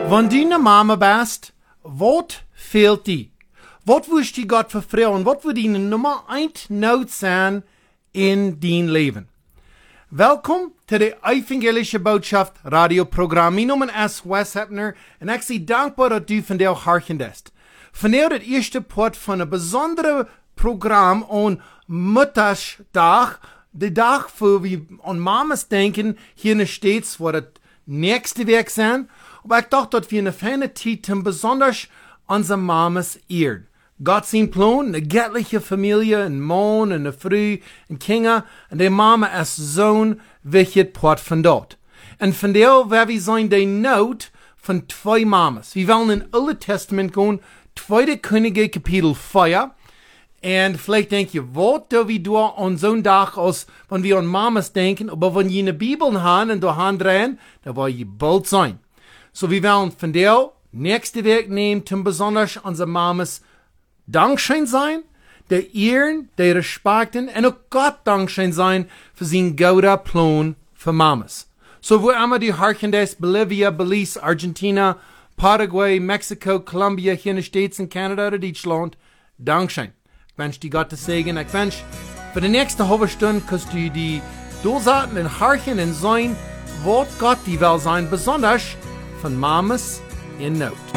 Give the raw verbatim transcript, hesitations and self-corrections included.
Wenn du eine Mama bist, was fehlt dir? Was wünscht dir Gott für Frauen? Was wird deine Nummer eins Not sein in dein Leben? Willkommen zu der Evangelische Botschaft Radioprogramm. Mein Name ist Wes Heppner und ich bin dankbar, dass du von dir harchendest. Von der das erste Part von einem besonderen Programm an Mutterstag, der Tag, wo wir an Mamas denken, hier in den States, wo das nächste Weg sein. Aber ich dachte, dass wir eine feine Zeit haben, besonders unsere Mamas ehren. Gott sein Plan, eine göttliche Familie, ein Mann, eine Frau, ein Kinder, und die Mama ist Sohn, welches Part von dort. Und von der werden wir sein, die Not von zwei Mamas. Wir wollen in Altes Testament gehen, zweite Könige, Kapitel vier. Und vielleicht denkt ihr, was da wir da an so einem Tag aus, wenn wir an Mamas denken, aber wenn ihr eine Bibel haben und da Hand rein, da wollt ihr bald sein. So wir wollen von der nächste Weg nehmen, zum besonders unsere Mamas Dankschein sein, der Ehren, der Respekten und auch Gott Dankschein sein für seinen guten Plan für Mamas. So wo immer die Harkendes, Bolivia, Belize, Argentina, Paraguay, Mexiko, Colombia, hier in den States und Kanada oder Deutschland, Dankschein. Ich wünsche dir Gottes Segen. Ich wünsche für die nächste halbe Stunde kannst du die durchsaten und harchen und sein, was Gott die will sein, besonders von Mamas in Not.